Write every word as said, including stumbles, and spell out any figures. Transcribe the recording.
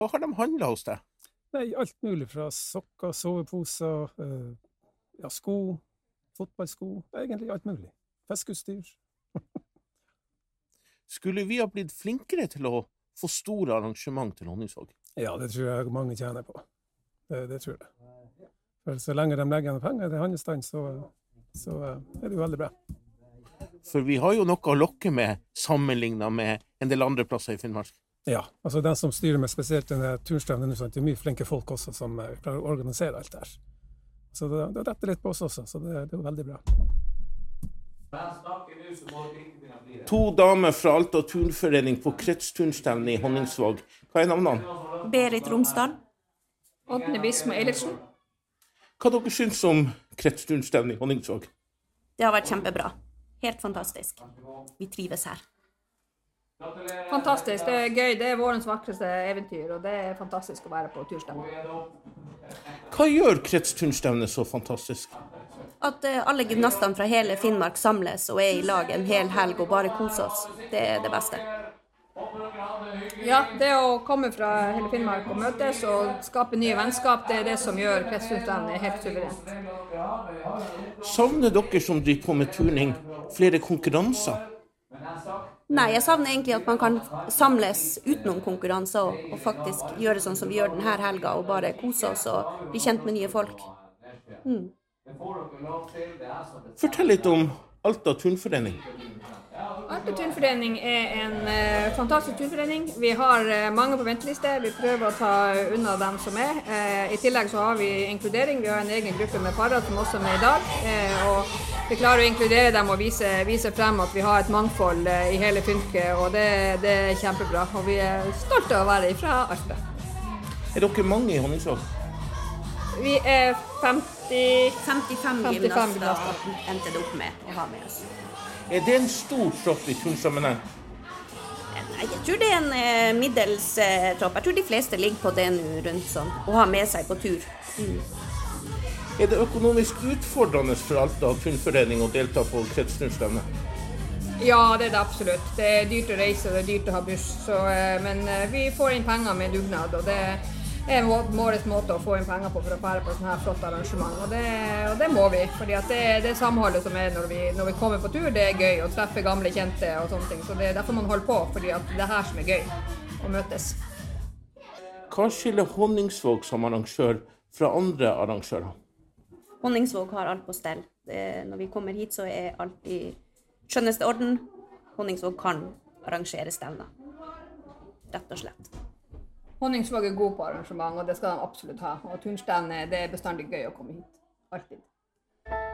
Hva har de handlet hos deg? Nei, alt mulig fra sokker, soveposer, eh, ja, sko, fotballsko, egentlig alt mulig. Fiskeutstyr. Skulle vi ha blitt flinkere til å få store arrangement til Honningsvåg? Ja, det tror jeg mange tjener på. Det, det tror jeg. For så lenge de legger igjen penger til handelsstand, så, så er det jo veldig bra. For vi har jo noe å lokke med sammenlignet med en del andre plasser i Finnmark. Ja, altså den som styrer med spesielt denne turstevnen, det er mye flinke folk også som klarer å organisere alt der. Så det, det retter litt på oss også, så det, det er jo veldig bra. To damer fra Alta Turnforening på kretsturnstevne i Honningsvåg. Hva er navnene? Berit Romsdal. Ådne Bismo Eilertsen. Hva dere synes om kretsturnstevne i Honningsvåg? Det har vært kjempebra. Helt fantastisk. Vi trives her. Fantastisk, det er gøy, det er vårens vakreste eventyr, og det er fantastisk å være på turstevne. Hva gjør kretsturnstevne så fantastisk? At uh, alle gymnastene fra hele Finnmark samles og er i lag en hel helg og bare koser oss, det er det beste. Ja, det å komme fra hele Finnmark og møtes og skape nye vennskap, det er det som gjør kretsturnstevne helt suverent. Savner dere som driver på med turning flere konkurranser? Nei, jeg savner egentlig at man kan samles utenom konkurranser og, og faktisk gjøre sånn som vi gjør denne helga og bare kose oss og bli kjent med nye folk. Mm. Fortell litt om Alta Turnforening. Alta Turnforening er en eh, fantastisk turnforening. Vi har eh, mange på venteliste. Vi prøver å ta unna dem som er. Eh, I tillegg så har vi inkludering. Vi har en egen gruppe med parer som også er med i dag. Eh, og vi klarer å inkludere dem og vise, vise frem at vi har et mangfold eh, i hele fylket. Og det, det er kjempebra. Og vi er stolte av å være fra Alta. Er dere mange i Honningsvåg? Vi er femti, femtifem gymnaster endte det opp med å ha med oss. Er det en stor tropp i turnsammenheng? Nei, jeg tror det er en eh, middels eh, tropp. Jeg tror de fleste ligger på det nå rundt sånn, og har med seg på tur. Mm. Er det økonomisk utfordrende for Alta Turnforening å delta på kretsturnstevne? Ja, det er det absolutt. Det er dyrt å reise, og det er dyrt å ha buss. Så, eh, men eh, vi får inn penger med dugnad, og det er vår måte å få inn penger på for å fære på sånne her flotte arrangement. Og det, og det må vi, fordi at det, det samholdet som er når vi, når vi kommer på tur, det er gøy å treffe gamle kjente og sånne ting. Så det er derfor man holder på, fordi at det er her som er gøy å møtes. Hva skiller Honningsvåg som arrangør fra andre arrangører? Honningsvåg har alt på stell. Det, når vi kommer hit så er alt i skjønneste orden. Honningsvåg kan arrangere stevner. Rett og slett. Honningsvåg er god på arrangement, og det skal de absolutt ha. Og turnstevne, det er bestandig gøy å komme hit. Alltid.